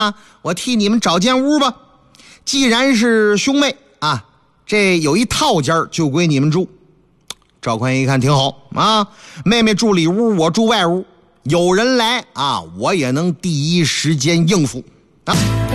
我替你们找间屋吧。既然是兄妹啊，这有一套间就归你们住。赵宽一看挺好啊，妹妹住里屋，我住外屋，有人来啊，我也能第一时间应付啊。